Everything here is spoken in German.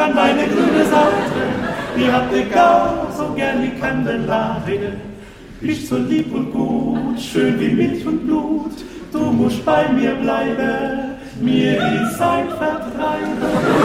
an meine grüne Seite. Die hatte gar so gern die Kandelare. Bist so lieb und gut, schön wie Milch und Blut. Du musst bei mir bleiben, mir die Zeit vertreiben.